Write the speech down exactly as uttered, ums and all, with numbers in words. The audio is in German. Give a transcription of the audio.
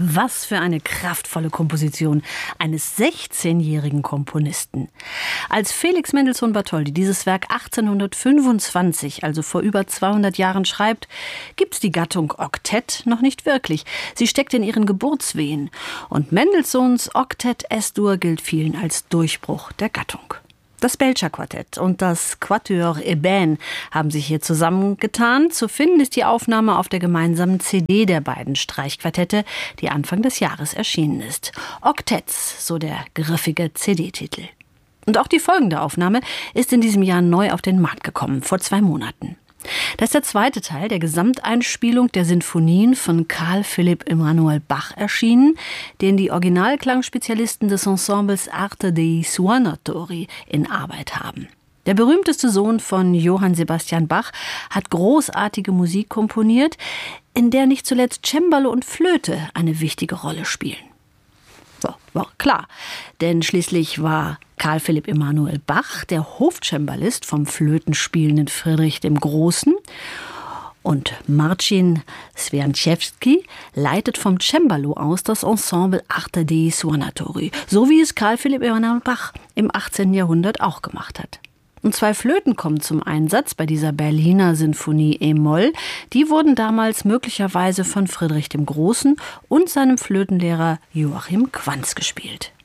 Was für eine kraftvolle Komposition eines sechzehnjährigen Komponisten. Als Felix Mendelssohn Bartholdy dieses Werk achtzehnhundertfünfundzwanzig, also vor über zweihundert Jahren, schreibt, gibt's die Gattung Oktett noch nicht wirklich. Sie steckt in ihren Geburtswehen. Und Mendelssohns Oktett Es-Dur gilt vielen als Durchbruch der Gattung. Das Belcher-Quartett und das Quatuor Ébène haben sich hier zusammengetan. Zu finden ist die Aufnahme auf der gemeinsamen C D der beiden Streichquartette, die Anfang des Jahres erschienen ist. Oktetts, so der griffige C D-Titel. Und auch die folgende Aufnahme ist in diesem Jahr neu auf den Markt gekommen, vor zwei Monaten. Das ist der zweite Teil der Gesamteinspielung der Sinfonien von Carl Philipp Emanuel Bach erschienen, den die Originalklangspezialisten des Ensembles Arte dei Suonatori in Arbeit haben. Der berühmteste Sohn von Johann Sebastian Bach hat großartige Musik komponiert, in der nicht zuletzt Cembalo und Flöte eine wichtige Rolle spielen. So, war klar, denn schließlich war Carl Philipp Emanuel Bach der Hofcembalist vom flötenspielenden Friedrich dem Großen und Marcin Swianciewski leitet vom Cembalo aus das Ensemble Arte dei Suonatori, so wie es Carl Philipp Emanuel Bach im achtzehnten Jahrhundert auch gemacht hat. Und zwei Flöten kommen zum Einsatz bei dieser Berliner Sinfonie E-Moll. Die wurden damals möglicherweise von Friedrich dem Großen und seinem Flötenlehrer Joachim Quanz gespielt.